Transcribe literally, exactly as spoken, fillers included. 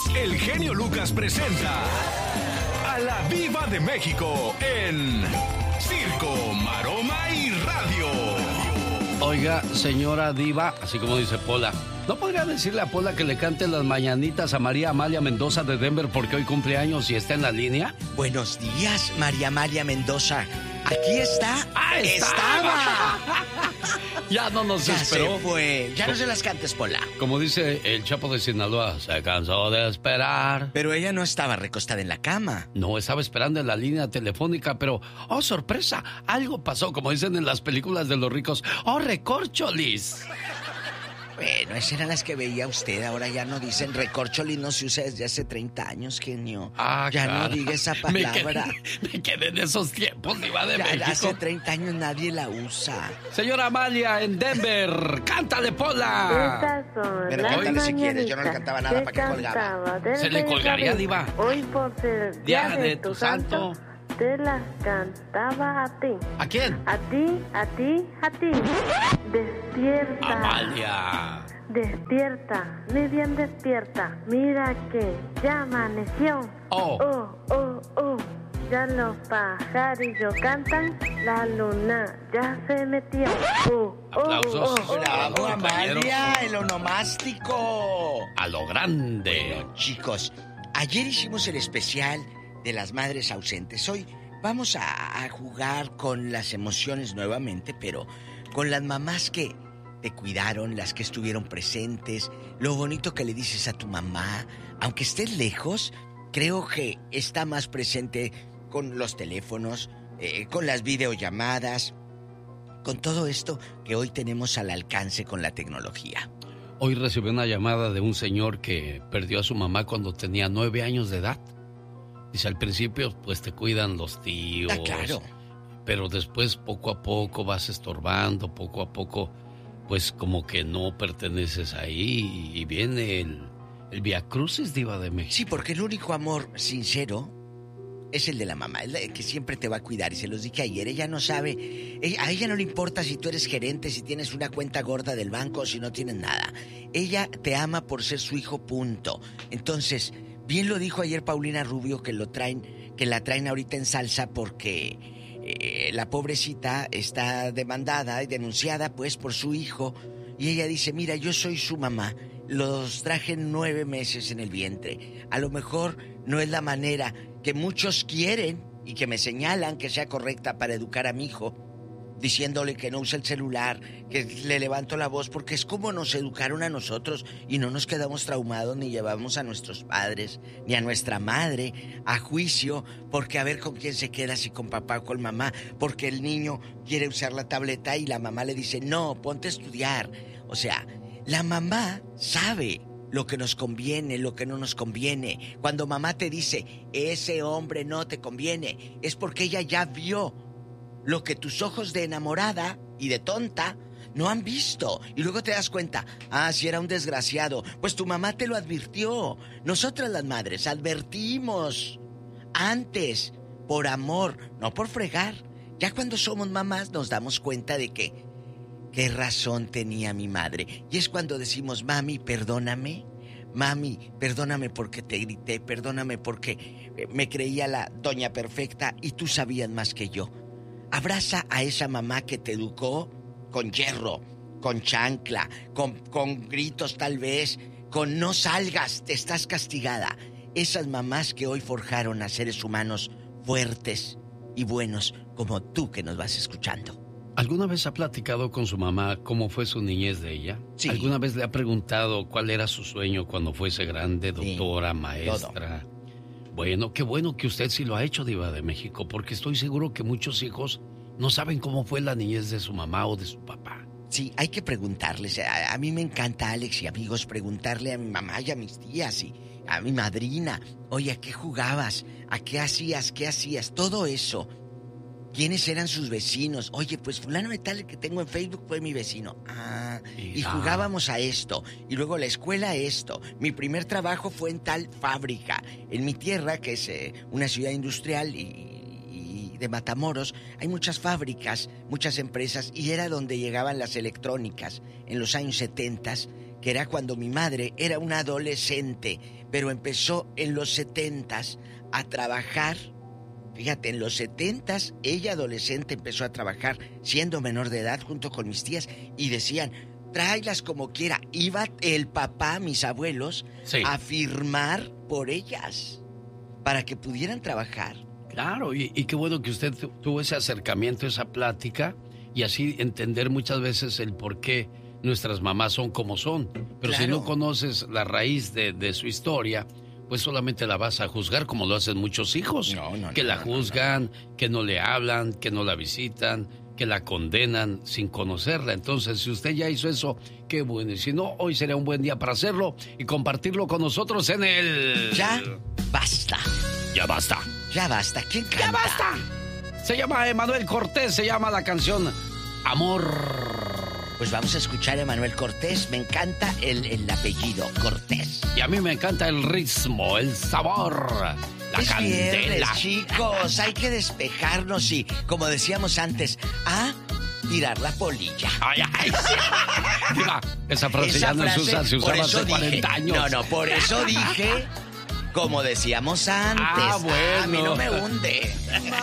el genio Lucas presenta a la Diva de México en Circo, Maroma y Radio. Oiga, señora Diva, así como dice Pola, ¿no podría decirle a Pola que le cante las mañanitas a María Amalia Mendoza de Denver porque hoy cumpleaños y está en la línea? Buenos días, María Amalia Mendoza. Aquí está. ¡Ah, estaba! Ya no nos ya esperó. Se fue. Ya no se las cantes, Pola. Como dice el Chapo de Sinaloa, se cansó de esperar. Pero ella no estaba recostada en la cama. No, estaba esperando en la línea telefónica, pero, oh, sorpresa, algo pasó, como dicen en las películas de los ricos. ¡Oh, recorcholis! Bueno, esas eran las que veía usted. Ahora ya no dicen recorcholis, no se usa desde hace treinta años, genio. Ah, ya cara. no diga esa palabra. Me quedé, me quedé en esos tiempos, Diva de ya, México. Hace treinta años nadie la usa. Señora Amalia en Denver, cántale, Pola. Estas son Pero las cántale si quieres, yo no le mañanitas cantaba nada que para que colgaba. cantaba del Se le colgaría, Diva. Hoy por ser Día de tu santo. te las cantaba a ti. ¿A quién? A ti, a ti, a ti. Despierta. Amalia. Despierta, muy bien despierta. Mira que ya amaneció. Oh. Oh, oh, oh. Ya los pajarillos cantan, la luna ya se metió. Oh, oh, Aplausos. oh, oh. ¡Bravo, compañeros. Amalia! ¡El onomástico! A lo grande. Bueno, chicos, ayer hicimos el especial de las madres ausentes. Hoy vamos a, a jugar con las emociones nuevamente, pero con las mamás que te cuidaron, las que estuvieron presentes, lo bonito que le dices a tu mamá. Aunque estés lejos, creo que está más presente con los teléfonos, eh, con las videollamadas, con todo esto que hoy tenemos al alcance con la tecnología. Hoy recibí una llamada de un señor que perdió a su mamá cuando tenía nueve años de edad. Dice, al principio pues te cuidan los tíos. Ah, claro. Pero después poco a poco vas estorbando, poco a poco pues como que no perteneces ahí y viene el, el viacrucis, Diva de México. Sí, porque el único amor sincero es el de la mamá, es el que siempre te va a cuidar. Y se los dije ayer, ella no sabe, ella, a ella no le importa si tú eres gerente, si tienes una cuenta gorda del banco o si no tienes nada. Ella te ama por ser su hijo, punto. Entonces, bien lo dijo ayer Paulina Rubio, que lo traen, que la traen ahorita en salsa porque eh, la pobrecita está demandada y denunciada pues por su hijo. Y ella dice, mira, yo soy su mamá, los traje nueve meses en el vientre. A lo mejor no es la manera que muchos quieren y que me señalan que sea correcta para educar a mi hijo, diciéndole que no use el celular, que le levanto la voz, porque es como nos educaron a nosotros y no nos quedamos traumados ni llevamos a nuestros padres ni a nuestra madre a juicio porque a ver con quién se queda, si con papá o con mamá, porque el niño quiere usar la tableta y la mamá le dice no, ponte a estudiar. O sea, la mamá sabe lo que nos conviene, lo que no nos conviene. Cuando mamá te dice ese hombre no te conviene, es porque ella ya vio lo que tus ojos de enamorada y de tonta no han visto. Y luego te das cuenta, ah, si era un desgraciado. Pues tu mamá te lo advirtió. Nosotras las madres advertimos antes, por amor, no por fregar. Ya cuando somos mamás nos damos cuenta de que qué razón tenía mi madre. Y es cuando decimos, mami, perdóname. Mami, perdóname porque te grité. Perdóname porque me creía la doña perfecta y tú sabías más que yo. Abraza a esa mamá que te educó con hierro, con chancla, con, con gritos tal vez, con no salgas, te estás castigada. Esas mamás que hoy forjaron a seres humanos fuertes y buenos como tú que nos vas escuchando. ¿Alguna vez ha platicado con su mamá cómo fue su niñez de ella? Sí. ¿Alguna vez le ha preguntado cuál era su sueño cuando fuese grande, doctora, Sí, maestra? Todo. Bueno, qué bueno que usted sí lo ha hecho, Diva de México, porque estoy seguro que muchos hijos no saben cómo fue la niñez de su mamá o de su papá. Sí, hay que preguntarles. A, a mí me encanta, Alex y amigos, preguntarle a mi mamá y a mis tías y a mi madrina. Oye, ¿a qué jugabas? ¿A qué hacías? ¿Qué hacías? Todo eso. ¿Quiénes eran sus vecinos? Oye, pues fulano de tal que tengo en Facebook fue mi vecino. Ah, y jugábamos a esto. Y luego la escuela esto. Mi primer trabajo fue en tal fábrica. En mi tierra, que es eh, una ciudad industrial y, y de Matamoros, hay muchas fábricas, muchas empresas. Y era donde llegaban las electrónicas en los años setenta, que era cuando mi madre era una adolescente, pero empezó en los setentas a trabajar. Fíjate, en los setentas, ella adolescente empezó a trabajar siendo menor de edad junto con mis tías y decían, tráelas como quiera. Iba el papá, mis abuelos, sí, a firmar por ellas para que pudieran trabajar. Claro, y, y qué bueno que usted tuvo ese acercamiento, esa plática, y así entender muchas veces el por qué nuestras mamás son como son. Pero claro, si no conoces la raíz de, de su historia, pues solamente la vas a juzgar como lo hacen muchos hijos. No, no, que no, la juzgan, no, no. que no le hablan, que no la visitan, que la condenan sin conocerla. Entonces, si usted ya hizo eso, qué bueno. Y si no, hoy sería un buen día para hacerlo y compartirlo con nosotros en el... Ya basta. Ya basta. Ya basta. ¿Quién canta? Ya basta. Se llama Emanuel Cortés, se llama la canción Amor. Pues vamos a escuchar a Emanuel Cortés. Me encanta el, el apellido Cortés. Y a mí me encanta el ritmo, el sabor, la es candela. Viernes, chicos, hay que despejarnos y, como decíamos antes, a tirar la polilla. Ay, ay, sí. Diga, esa frase esa ya no frase, se usa, se usaba hace dije, cuarenta años. No, no, por eso dije, como decíamos antes. Ah, bueno. A mí no me hunde.